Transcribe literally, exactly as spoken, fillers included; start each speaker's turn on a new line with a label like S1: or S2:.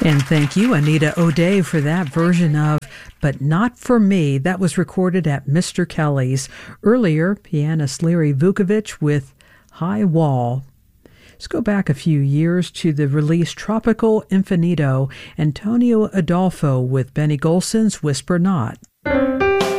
S1: And thank you, Anita O'Day, for that version of But Not For Me. That was recorded at Mister Kelly's. Earlier, pianist Larry Vukovich with High Wall. Let's go back a few years to the release Tropical Infinito, Antonio Adolfo with Benny Golson's Whisper Not.